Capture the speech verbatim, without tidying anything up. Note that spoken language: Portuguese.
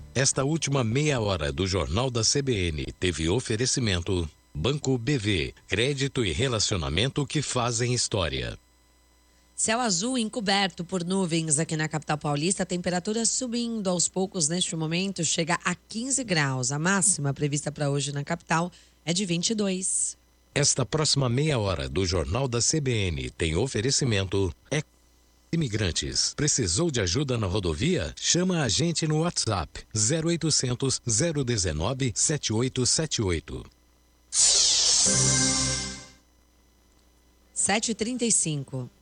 Esta última meia hora do Jornal da C B N teve oferecimento Banco B V, crédito e relacionamento que fazem história. Céu azul encoberto por nuvens aqui na capital paulista, temperatura subindo aos poucos neste momento, chega a quinze graus. A máxima prevista para hoje na capital é de vinte e dois. Esta próxima meia hora do Jornal da C B N tem oferecimento é Imigrantes. Precisou de ajuda na rodovia? Chama a gente no WhatsApp zero oitocentos, zero um nove, sete oito sete oito. sete e trinta e cinco.